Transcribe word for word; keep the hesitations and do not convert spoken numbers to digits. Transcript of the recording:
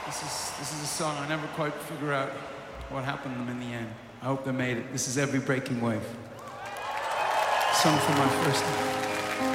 This is, this is a song I never quite figure out what happened to them in the end. I hope they made it. This is Every Breaking Wave. Sung for my first time.